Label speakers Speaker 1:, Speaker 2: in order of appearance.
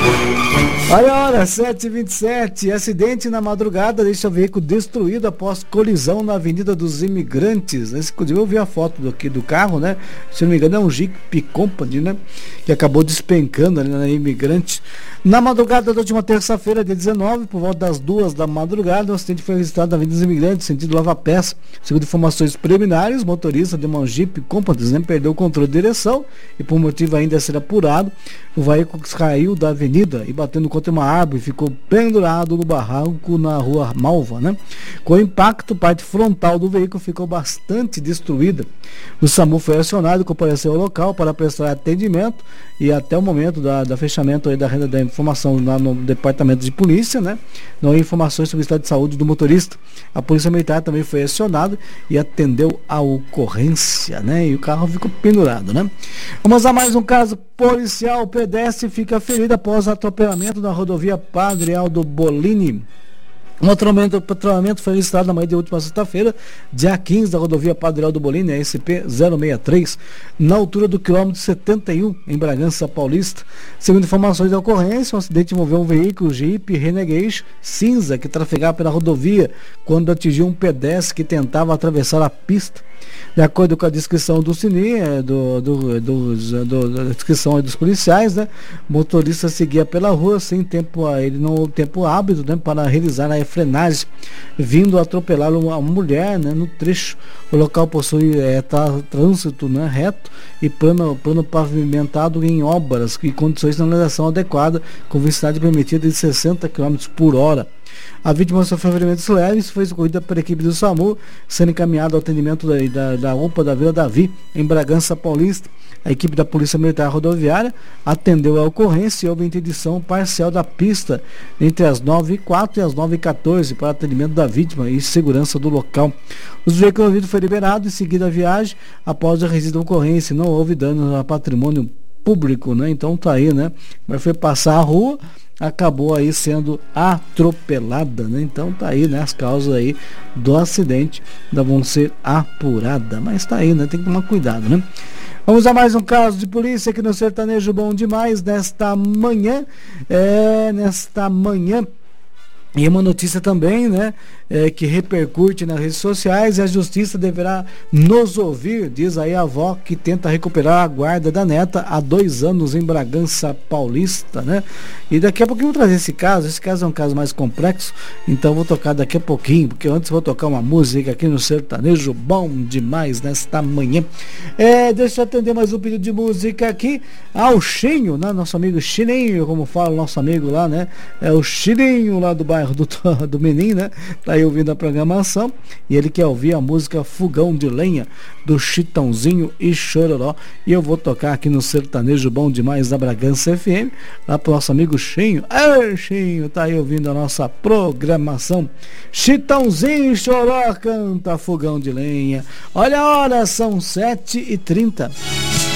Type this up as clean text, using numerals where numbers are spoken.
Speaker 1: Olha a hora, 7h27, acidente na madrugada deixa o veículo destruído após colisão na Avenida dos Imigrantes. Inclusive eu vi a foto aqui do carro, né? Se não me engano é um Jeep Company, né? Que acabou despencando ali na Imigrante. Na madrugada da última terça-feira, dia 19, por volta das 2 da madrugada, o acidente foi registrado na Avenida dos Imigrantes, sentido Lava Pés. Segundo informações preliminares, o motorista de uma Jeep Company, né, perdeu o controle de direção e por motivo ainda a ser apurado, o veículo caiu da avenida e batendo contra uma árvore, ficou pendurado no barranco na rua Malva, né? Com o impacto, parte frontal do veículo ficou bastante destruída. O SAMU foi acionado, compareceu ao local para prestar atendimento e até o momento da fechamento aí da informação lá no departamento de polícia, né? Não há informações sobre o estado de saúde do motorista. A polícia militar também foi acionada e atendeu a ocorrência, né? E o carro ficou pendurado, né? Vamos a mais um caso policial. O pedestre fica ferido após atropelamento na rodovia Padre Aldo Bolini. Um atropelamento foi registrado na manhã de última sexta-feira, dia 15, da rodovia Padre Aldo Bolini, SP-063, na altura do quilômetro 71, em Bragança Paulista. Segundo informações da ocorrência, um acidente envolveu um veículo Jeep Renegade cinza que trafegava pela rodovia quando atingiu um pedestre que tentava atravessar a pista. De acordo com a descrição do CINI, da descrição dos policiais, né, o motorista seguia pela rua sem tempo, ele não houve tempo hábil, né, para realizar a frenagem, vindo atropelar uma mulher, né, no trecho. O local possui trânsito, né, reto e plano pavimentado em obras e condições de sinalização adequada, com velocidade permitida de 60 km por hora. A vítima sofreu ferimentos leves, foi socorrida pela equipe do SAMU, sendo encaminhada ao atendimento da UPA da Vila Davi, em Bragança Paulista. A equipe da Polícia Militar Rodoviária atendeu a ocorrência e houve interdição parcial da pista entre as 9h04 e as 9h14 para atendimento da vítima e segurança do local. Os veículos envolvidos foram liberados em seguida a viagem após a registro da ocorrência. Não houve danos a patrimônio público, né? Então tá aí, né? Mas foi passar a rua, acabou aí sendo atropelada, né? Então tá aí, né? As causas aí do acidente ainda vão ser apuradas, mas tá aí, né? Tem que tomar cuidado, né? Vamos a mais um caso de polícia aqui no Sertanejo Bom Demais nesta manhã, e uma notícia também, né, que repercute nas redes sociais. A justiça deverá nos ouvir, diz aí a avó que tenta recuperar a guarda da neta há 2 anos em Bragança Paulista, né? E daqui a pouquinho eu vou trazer esse caso é um caso mais complexo, então vou tocar daqui a pouquinho, porque antes vou tocar uma música aqui no Sertanejo Bom Demais nesta manhã. Deixa eu atender mais um pedido de música aqui ao Chinho, né? Nosso amigo Chininho, como fala o nosso amigo lá, né? É o Chininho lá do bairro do Menin, né? Tá aí ouvindo a programação e ele quer ouvir a música Fogão de Lenha do Chitãozinho e Chororó, e eu vou tocar aqui no Sertanejo Bom Demais da Bragança FM, lá pro nosso amigo Chinho. Chinho, tá aí ouvindo a nossa programação. Chitãozinho e Chororó canta Fogão de Lenha. Olha a hora, são 7h30.